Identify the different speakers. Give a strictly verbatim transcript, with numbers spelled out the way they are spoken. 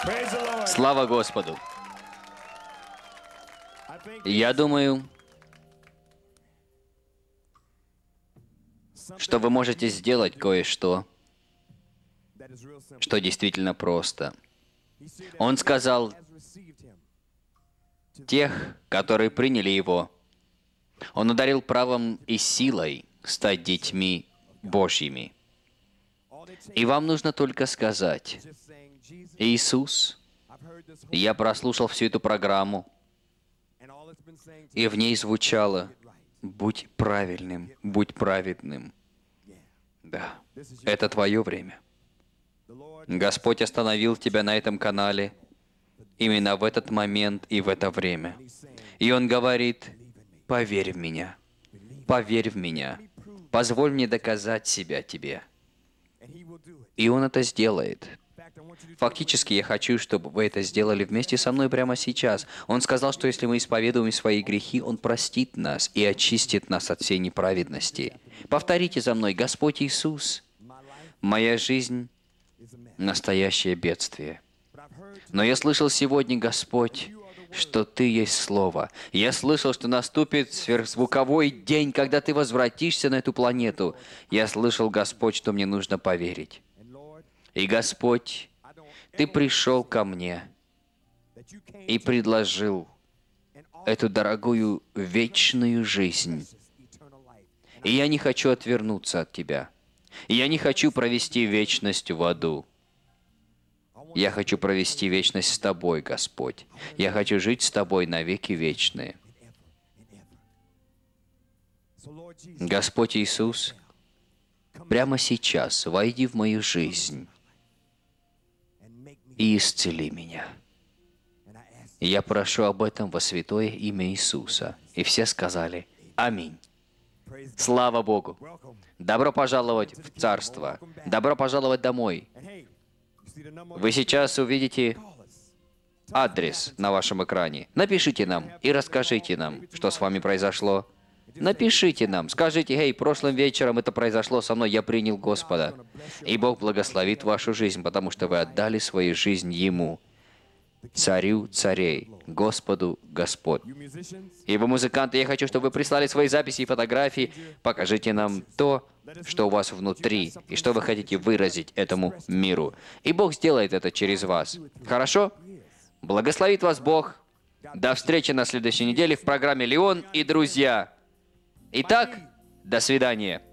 Speaker 1: Слава Господу! Я думаю, что вы можете сделать кое-что, что действительно просто. Он сказал, тех, которые приняли Его, Он ударил правом и силой стать детьми Божьими. И вам нужно только сказать, Иисус, я прослушал всю эту программу, и в ней звучало, будь правильным, будь праведным. Да, это твое время. Господь остановил тебя на этом канале именно в этот момент и в это время. И Он говорит, поверь в Меня, поверь в Меня, позволь мне доказать себя тебе. И Он это сделает. Фактически, я хочу, чтобы вы это сделали вместе со мной прямо сейчас. Он сказал, что если мы исповедуем свои грехи, Он простит нас и очистит нас от всей неправедности. Повторите за мной, Господь Иисус, моя жизнь — настоящее бедствие. Но я слышал сегодня, Господь, что Ты есть Слово. Я слышал, что наступит сверхзвуковой день, когда Ты возвратишься на эту планету. Я слышал, Господь, что мне нужно поверить. И, Господь, Ты пришел ко мне и предложил эту дорогую вечную жизнь. И я не хочу отвернуться от Тебя. И я не хочу провести вечность в аду. Я хочу провести вечность с Тобой, Господь. Я хочу жить с Тобой навеки вечные. Господь Иисус, прямо сейчас войди в мою жизнь и исцели меня. И я прошу об этом во святое имя Иисуса. И все сказали «Аминь». Слава Богу! Добро пожаловать в Царство! Добро пожаловать домой! Вы сейчас увидите адрес на вашем экране. Напишите нам и расскажите нам, что с вами произошло. Напишите нам, скажите, «Эй, прошлым вечером это произошло со мной, я принял Господа». И Бог благословит вашу жизнь, потому что вы отдали свою жизнь Ему, Царю царей, Господу Господь. И вы, музыканты, я хочу, чтобы вы прислали свои записи и фотографии. Покажите нам то, что у вас внутри, и что вы хотите выразить этому миру. И Бог сделает это через вас. Хорошо? Благословит вас Бог. До встречи на следующей неделе в программе «Леон и друзья». Итак, до свидания.